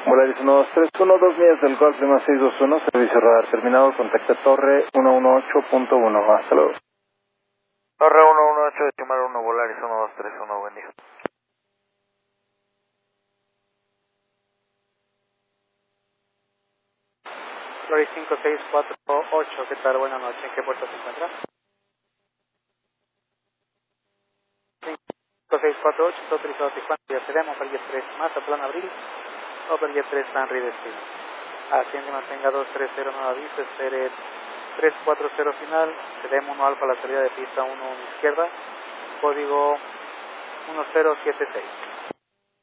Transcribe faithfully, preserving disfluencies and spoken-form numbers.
Volaris uno dos tres uno, dos millas del Golf Lima seis dos uno, servicio radar terminado, contacta Torre uno uno ocho punto uno, hasta luego. Torre uno uno ocho, decimal uno, Volaris uno dos tres uno, buen día. Volaris cinco seis cuatro ocho, ¿qué tal? Buenas noches, ¿en qué puerto se encuentra? cinco seis cuatro ocho, está autorizado Tijuana, ya tenemos, Opel Jet tres, Mazatlán, Abril, Opel Jet tres, San Destino. Asciende y mantenga dos tres cero nueve aviso, espere tres cuatro cero final, tenemos uno alfa a la salida de pista uno izquierda, código uno cero siete seis.